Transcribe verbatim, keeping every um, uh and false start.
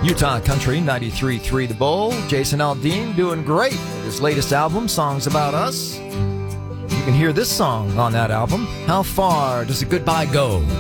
Utah Country ninety-three point three The Bull. Jason Aldean doing great with his latest album, Songs About Us. You can hear this song on that album, How Far Does a Goodbye Go?